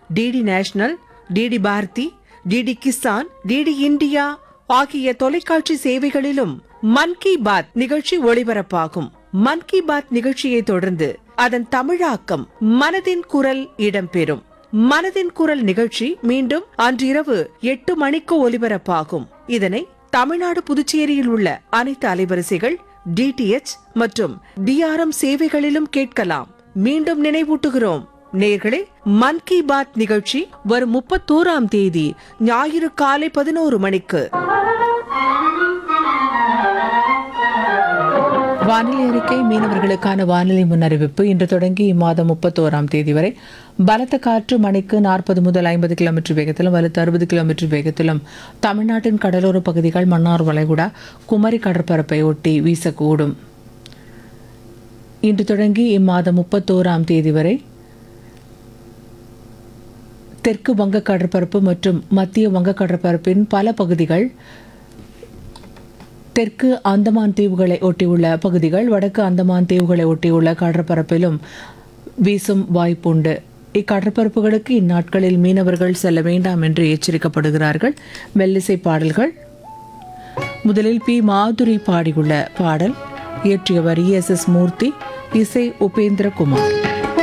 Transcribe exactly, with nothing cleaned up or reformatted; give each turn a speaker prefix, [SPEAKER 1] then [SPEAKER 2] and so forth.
[SPEAKER 1] DD national, DD Bharathi, DD Kisan, DD India ஆகிய தொலைக்காட்சி சேவைகளிலும் மன் கி பாத் நிகழ்ச்சி ஒளிபரப்பாகும். மன் கி பாத் நிகழ்ச்சியை தொடர்ந்து அதன் தமிழாக்கம் மனதின் குரல் இடம்பெறும். மனதின் குரல் நிகழ்ச்சி மீண்டும் அன்றிரவு எட்டு மணிக்கு ஒலிபரப்பாகும். இதனை தமிழ்நாடு, புதுச்சேரியில் உள்ள அனைத்து அலைவரிசைகள், டிடிஎச் மற்றும் டிஆர்எம் சேவைகளிலும் கேட்கலாம். மீண்டும் நினைவூட்டுகிறோம் நேயர்களே, மன் கி பாத் நிகழ்ச்சி வரும் முப்பத்தோராம் தேதி ஞாயிறு காலை பதினோரு மணிக்கு. வானிலை அறிக்கை. மீனவர்களுக்கான வானிலை முன்னறிவிப்பு. இன்று தொடங்கி இம்மாதம் முப்பத்தோராம் தேதி வரை பலத்த காற்று மணிக்கு நாற்பது முதல் ஐம்பது கிலோமீட்டர் வேகத்திலும் வலுத்து அறுபது கிலோமீட்டர் வேகத்திலும் தமிழ்நாட்டின் கடலோர பகுதிகள், மன்னார் வளைகுடா, குமரி கடற்பரப்பை ஒட்டி வீசக்கூடும். இன்று தொடங்கி இம்மாதம் முப்பத்தோராம் தேதி வரை தெற்கு வங்க கடற்பரப்பு மற்றும் மத்திய வங்க கடற்பரப்பின் பல பகுதிகள், தெற்கு அந்தமான் தீவுகளை ஒட்டியுள்ள பகுதிகள், வடக்கு அந்தமான் தீவுகளை ஒட்டியுள்ள கடற்பரப்பிலும் வீசும் வாய்ப்புண்டு. இக்கடற்பரப்புகளுக்கு இந்நாட்களில் மீனவர்கள் செல்ல வேண்டாம் என்று எச்சரிக்கப்படுகிறார்கள். மெல்லிசை பாடல்கள். முதலில் பி மாதுரி பாடியுள்ள பாடல். இயற்றியவர் எஸ் எஸ் மூர்த்தி, இசை உபேந்திர குமார்.